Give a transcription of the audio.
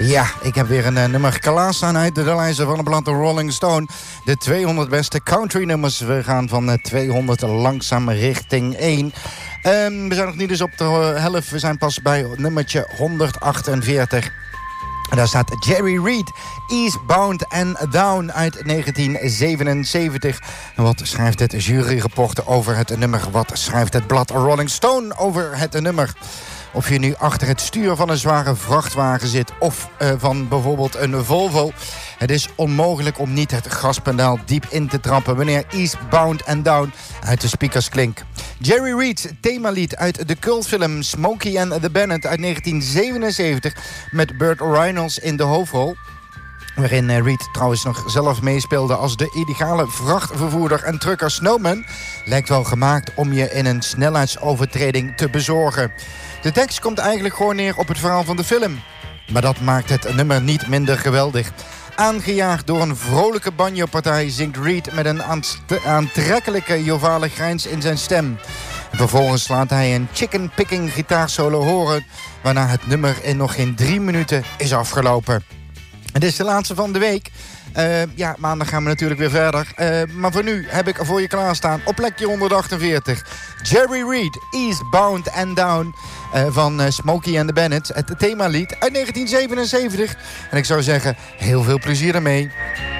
Ja, ik heb weer een nummer klaarstaan uit de lijsten van de blad Rolling Stone. De 200 beste country nummers. We gaan van 200 langzaam richting 1. We zijn nog niet eens op de helft. We zijn pas bij nummertje 148. En daar staat Jerry Reed, Eastbound and Down uit 1977. En wat schrijft het juryrapport over het nummer? Wat schrijft het blad Rolling Stone over het nummer? Of je nu achter het stuur van een zware vrachtwagen zit of van bijvoorbeeld een Volvo. Het is onmogelijk om niet het gaspedaal diep in te trappen wanneer Eastbound and Down uit de speakers klinkt. Jerry Reed's themalied uit de cultfilm Smokey and the Bandit uit 1977 met Burt Reynolds in de hoofdrol. Waarin Reed trouwens nog zelf meespeelde als de illegale vrachtvervoerder en trucker Snowman, lijkt wel gemaakt om je in een snelheidsovertreding te bezorgen. De tekst komt eigenlijk gewoon neer op het verhaal van de film. Maar dat maakt het nummer niet minder geweldig. Aangejaagd door een vrolijke banjopartij zingt Reed met een aantrekkelijke jovale grijns in zijn stem. Vervolgens laat hij een chicken-picking gitaarsolo horen, waarna het nummer in nog geen 3 minuten is afgelopen. Het is de laatste van de week. Maandag gaan we natuurlijk weer verder. Maar voor nu heb ik voor je klaarstaan op plekje 148... Jerry Reed, Eastbound and Down van Smokey and the Bandit. Het themalied uit 1977. En ik zou zeggen, heel veel plezier ermee.